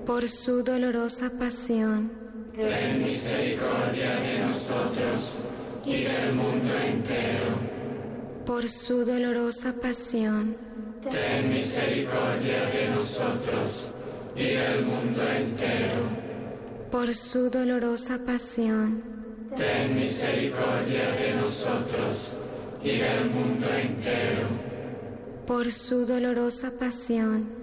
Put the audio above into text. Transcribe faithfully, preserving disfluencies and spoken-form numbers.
por su dolorosa pasión, ten misericordia de nosotros y del mundo entero. por su dolorosa pasión, Ten misericordia de nosotros y del mundo entero. por su dolorosa pasión, Ten misericordia de nosotros y del mundo entero. por su dolorosa pasión,